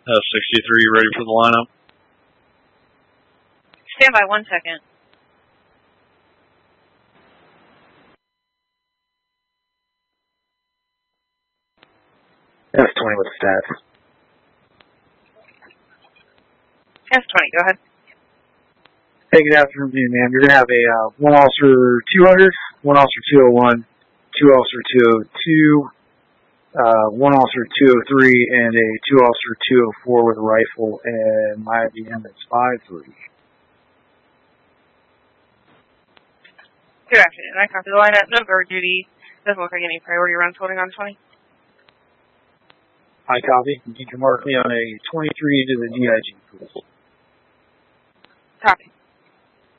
63, ready for the lineup? Stand by 1 second. S20 with the stats. S20, go ahead. Hey, good afternoon, ma'am. You're going to have a 1 officer 200, 1 officer 201, 2 officer 202, 1 officer 203, and a 2 officer 204 with a rifle, and my IBM is 53. Good afternoon. I copy the lineup. No guard duty. Doesn't look like any priority runs holding on 20. I copy. You can mark me on a 23 to the DIG, please. Copy.